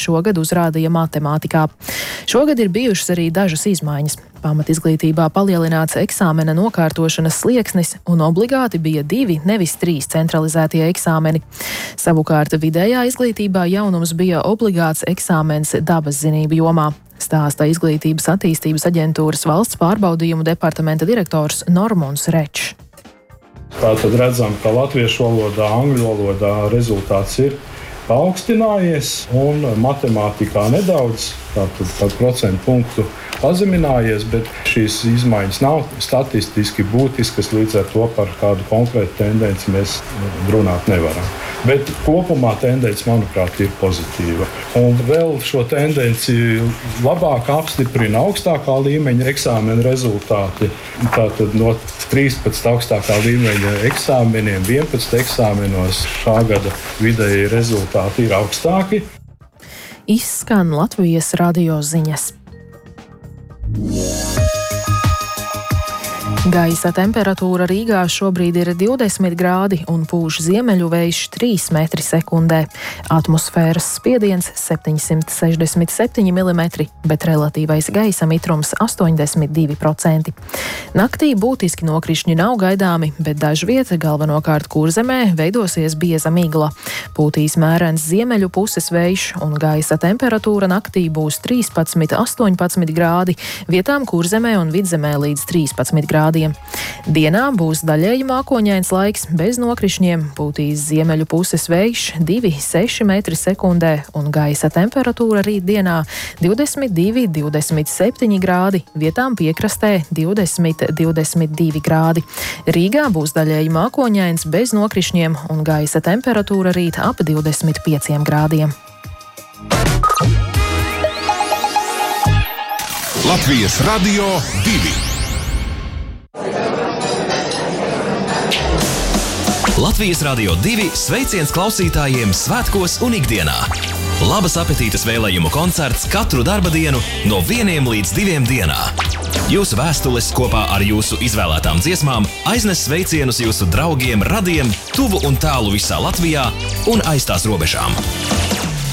šogad uzrādīja matemātikā. Šogad ir bijušas arī dažas izmaiņas. Pamatizglītībā palielināts eksāmena nokārtošanas slieksnis un obligāti bija 2, nevis 3 centralizētie eksāmeni. Savukārt vidējā izglītībā jaunums bija obligāts eksāmens dabas zinību jomā. Stāsta Izglītības attīstības aģentūras valsts pārbaudījumu departamenta direktors Normunds Rečs. Tātad redzam, ka latviešu valodā, angļu valodā rezultāts ir paaugstinājies un matemātikā nedaudz, tātad procentu punktu pazeminājies, bet šīs izmaiņas nav statistiski būtiskas, līdz ar to par kādu konkrētu tendenci mēs runāt nevaram. Bet kopumā tendence, manuprāt, ir pozitīva. Un vēl šo tendenci labāk apstiprina augstākā līmeņa eksāmena rezultāti. Tātad no 13 augstākā līmeņa eksāmeniem 11 eksāmenos šā gada vidēji rezultāti ir augstāki. Izskan Latvijas radio ziņas. Gaisa temperatūra Rīgā šobrīd ir 20 grādi un pūš ziemeļu vējš 3 metri sekundē. Atmosfēras spiediens 767 mm, bet relatīvais gaisa mitrums 82%. Naktī būtiski nokrišņi nav gaidāmi, bet dažviet, galvenokārt Kurzemē, veidosies bieza migla. Pūtīs mērens ziemeļu puses vējš un gaisa temperatūra naktī būs 13–18 grādi, vietām Kurzemē un Vidzemē līdz 13 grādiem. Dienā būs daļēji mākoņains laiks, bez nokrišņiem, pūtīs ziemeļu puses vējš 2–6 metri sekundē un gaisa temperatūra rītdienā 22–27 grādi, vietām piekrastē 20–22 grādi. Rīgā būs daļēji mākoņains, bez nokrišņiem un gaisa temperatūra rīt ap 25 grādiem. Latvijas radio 2. Latvijas radio 2 sveiciens klausītājiem svētkos un ikdienā. Labas apetītes vēlējumu koncerts katru darba dienu no 1 līdz 2 dienā. Jūsu vēstules kopā ar jūsu izvēlētām dziesmām aiznes sveicienus jūsu draugiem, radiem, tuvu un tālu visā Latvijā un aiz tās robežām.